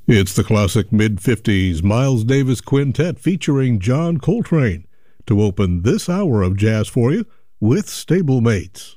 It's the classic mid-50s Miles Davis Quintet featuring John Coltrane to open this hour of jazz for you with Stablemates.